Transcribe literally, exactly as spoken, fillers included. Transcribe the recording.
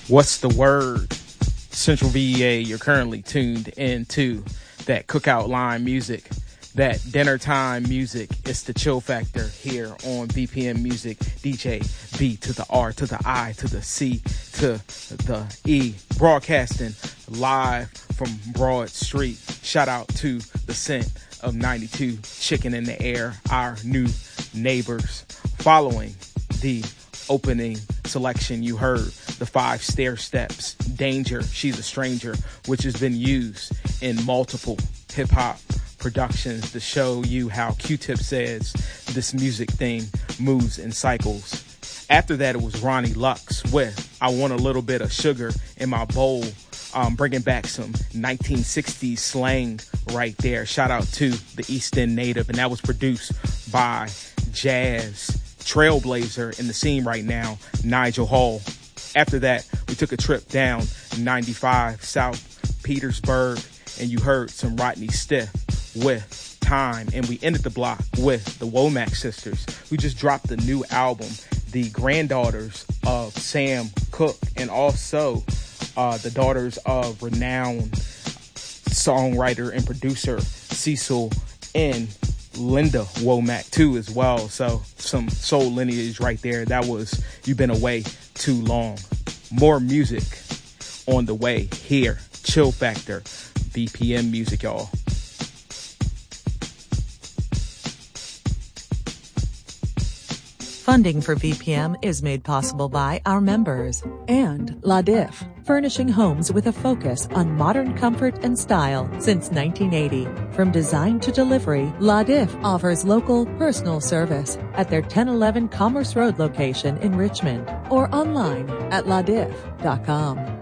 What's the word? Central V E A, you're currently tuned into that cookout line music, that dinner time music. It's the chill factor here on B P M Music. D J B to the R to the I to the C to the E. Broadcasting live from Broad Street. Shout out to the scent of ninety-two Chicken in the Air, our new neighbors. Following the opening selection, you heard the five stair steps, Danger, She's a Stranger, which has been used in multiple hip-hop productions to show you how Q-Tip says this music thing moves in cycles. After that, it was Ronnie Lux with I Want a Little Bit of Sugar in My Bowl, um, bringing back some nineteen sixties slang right there. Shout out to the East End native, and that was produced by jazz trailblazer in the scene right now, Nigel Hall. After that, we took a trip down ninety-five South Petersburg, and you heard some Rodney Stiff with Time. And we ended the block with the Womack Sisters, who just dropped a new album, the granddaughters of Sam Cooke, and also uh, the daughters of renowned songwriter and producer Cecil and Linda Womack too as well. So some soul lineage right there. That was You've Been Away Too Long. More music on the way here. Chill Factor, B P M Music, y'all. Funding for V P M is made possible by our members and La Diff, furnishing homes with a focus on modern comfort and style since nineteen eighty. From design to delivery, La Diff offers local, personal service at their ten eleven Commerce Road location in Richmond or online at la diff dot com.